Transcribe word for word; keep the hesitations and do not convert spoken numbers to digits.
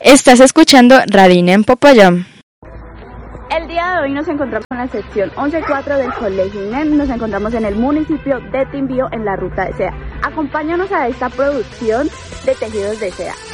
Estás escuchando Radina en Popayán. El día de hoy nos encontramos en la sección once cuatro del Colegio INEM. Nos encontramos en el municipio de Timbío, en la ruta de seda. Acompáñanos a esta producción de tejidos de seda.